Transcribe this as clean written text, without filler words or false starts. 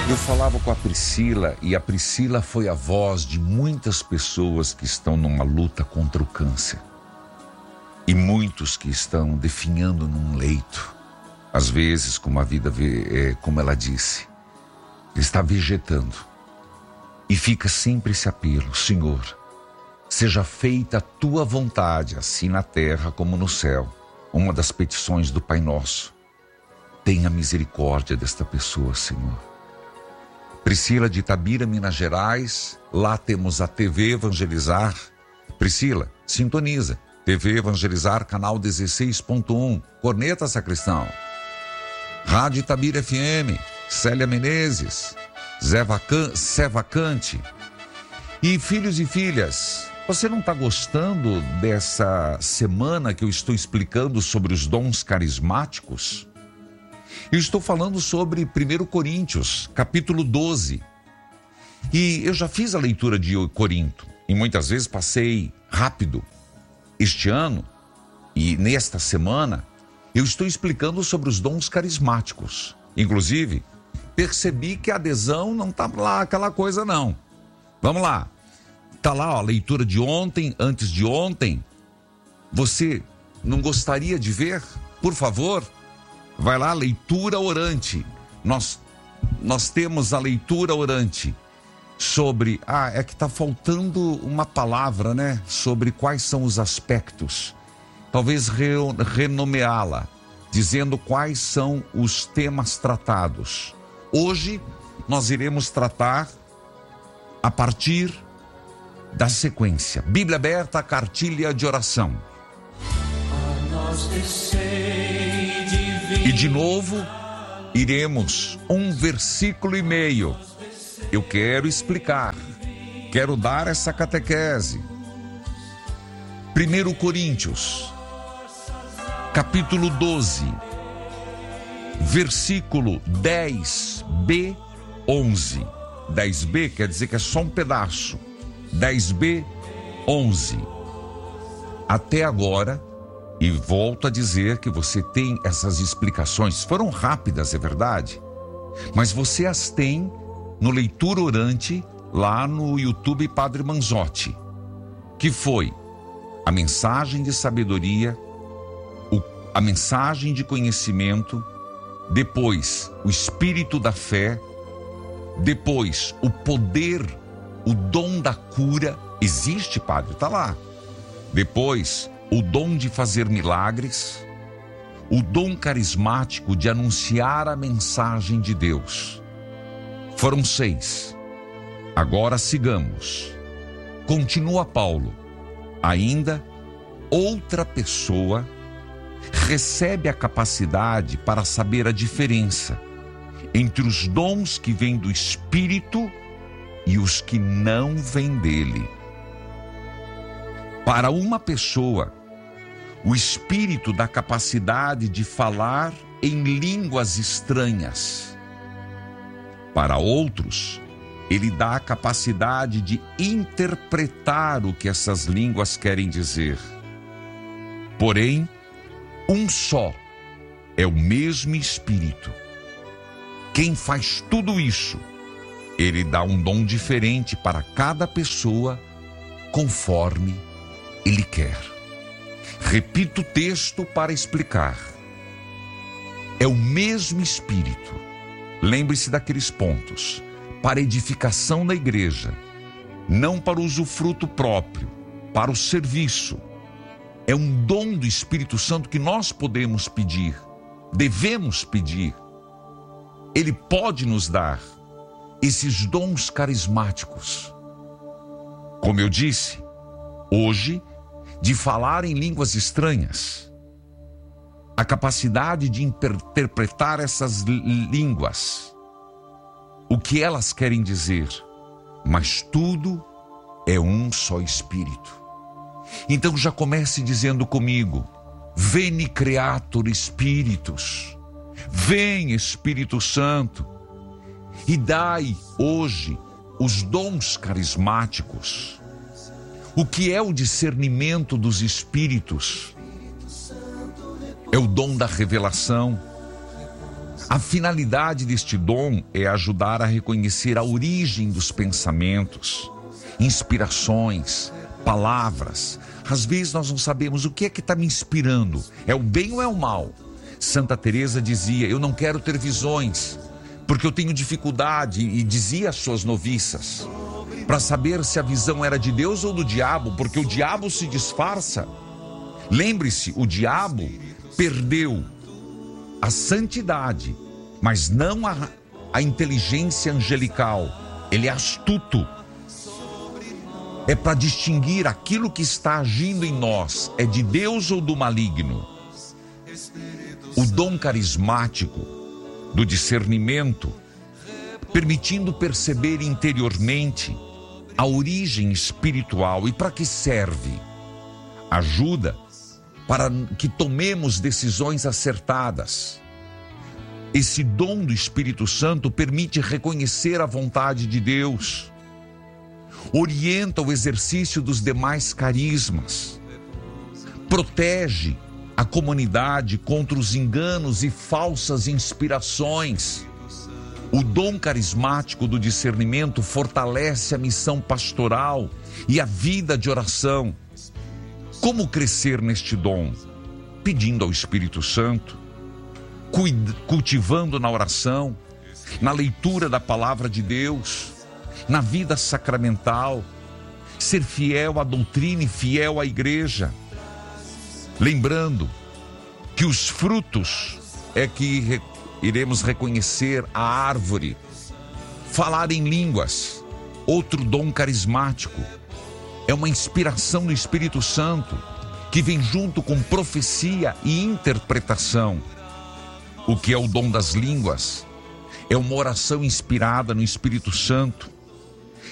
Eu falava com a Priscila e a Priscila foi a voz de muitas pessoas que estão numa luta contra o câncer. E muitos que estão definhando num leito. Às vezes, como a vida, como ela disse, está vegetando. E fica sempre esse apelo: Senhor, seja feita a tua vontade, assim na terra como no céu. Uma das petições do Pai Nosso. Tenha misericórdia desta pessoa, Senhor. Priscila de Itabira, Minas Gerais. Lá temos a TV Evangelizar. Priscila, sintoniza. TV Evangelizar, canal 16.1. Corneta Sacristão. Rádio Itabira FM. Célia Menezes. Zé Vacante. E filhos e filhas, você não está gostando dessa semana que eu estou explicando sobre os dons carismáticos? Eu estou falando sobre 1 Coríntios, capítulo 12. E eu já fiz a leitura de Corinto. E muitas vezes passei rápido. Este ano, e nesta semana, eu estou explicando sobre os dons carismáticos. Inclusive, percebi que a adesão não está lá aquela coisa não. Vamos lá. Está lá ó, a leitura de ontem, antes de ontem. Você não gostaria de ver? Por favor, vai lá, leitura orante. Nós temos a leitura orante sobre... é que está faltando uma palavra, né? Sobre quais são os aspectos. Talvez renomeá-la, dizendo quais são os temas tratados. Hoje, nós iremos tratar a partir da sequência. Bíblia aberta, cartilha de oração. E de novo, iremos um versículo e meio. Eu quero explicar, quero dar essa catequese. 1 Coríntios, capítulo 12, versículo 10b, 11. 10b quer dizer que é só um pedaço. 10b, 11. Até agora, e volto a dizer que você tem essas explicações, foram rápidas, é verdade, mas você as tem no Leitura Orante, lá no YouTube Padre Manzotti, que foi a mensagem de sabedoria, a mensagem de conhecimento, depois o espírito da fé, depois o poder, o dom da cura. Existe, padre? Está lá. Depois, o dom de fazer milagres, o dom carismático de anunciar a mensagem de Deus. Foram 6. Agora sigamos. Continua Paulo. Ainda outra pessoa recebe a capacidade para saber a diferença entre os dons que vêm do Espírito e os que não vêm dele. Para uma pessoa, o Espírito dá capacidade de falar em línguas estranhas. Para outros, ele dá a capacidade de interpretar o que essas línguas querem dizer. Porém, um só é o mesmo Espírito. Quem faz tudo isso, ele dá um dom diferente para cada pessoa, conforme ele quer. Repito o texto para explicar. É o mesmo Espírito. Lembre-se daqueles pontos. Para edificação da igreja, não para usufruto próprio, para o serviço. É um dom do Espírito Santo que nós podemos pedir, devemos pedir. Ele pode nos dar esses dons carismáticos. Como eu disse, hoje, de falar em línguas estranhas, a capacidade de interpretar essas línguas, o que elas querem dizer, mas tudo é um só Espírito. Então já comece dizendo comigo: Veni Creator Spiritus, vem Espírito Santo, e dai hoje os dons carismáticos. O que é o discernimento dos Espíritos? É o dom da revelação. A finalidade deste dom é ajudar a reconhecer a origem dos pensamentos, inspirações, palavras. Às vezes nós não sabemos o que é que está me inspirando. É o bem ou é o mal? Santa Teresa dizia: eu não quero ter visões, porque eu tenho dificuldade, e dizia às suas noviças, para saber se a visão era de Deus ou do diabo, porque o diabo se disfarça. Lembre-se, o diabo perdeu a santidade, mas não a inteligência angelical. Ele é astuto. É para distinguir aquilo que está agindo em nós, é de Deus ou do maligno. O dom carismático do discernimento, permitindo perceber interiormente a origem espiritual. E para que serve? Ajuda para que tomemos decisões acertadas. Esse dom do Espírito Santo permite reconhecer a vontade de Deus, orienta o exercício dos demais carismas, protege a comunidade contra os enganos e falsas inspirações. O dom carismático do discernimento fortalece a missão pastoral e a vida de oração. Como crescer neste dom? Pedindo ao Espírito Santo, cultivando na oração, na leitura da palavra de Deus, na vida sacramental, ser fiel à doutrina e fiel à igreja. Lembrando que os frutos é que iremos reconhecer a árvore. Falar em línguas, outro dom carismático, é uma inspiração do Espírito Santo que vem junto com profecia e interpretação. O que é o dom das línguas? É uma oração inspirada no Espírito Santo,